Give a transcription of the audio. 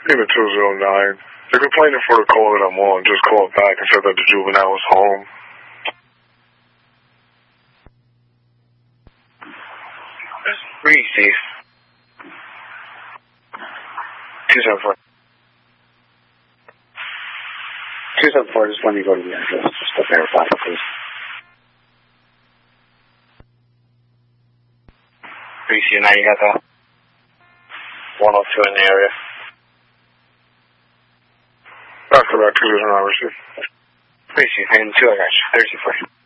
Even 209. They're complaining for the call that I'm on. Just called back and said that the juvenile was home. Reese. 274. 274, just let me go to the address just to verify, please. Reese, now you got that? 102 in the area. That's correct. 209 received. Reese, and 2, I got you. 34.